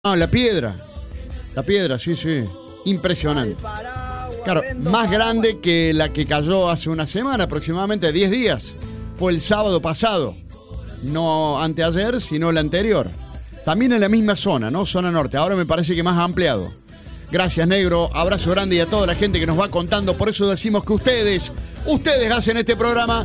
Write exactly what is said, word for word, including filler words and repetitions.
Ah, la piedra. La piedra, sí, sí. Impresionante. Claro, más grande que la que cayó hace una semana, aproximadamente diez días. Fue el sábado pasado. No anteayer, sino el anterior. También en la misma zona, ¿no? Zona norte. Ahora me parece que más ampliado. Gracias, negro. Abrazo grande y a toda la gente que nos va contando. Por eso decimos que ustedes, ustedes hacen este programa.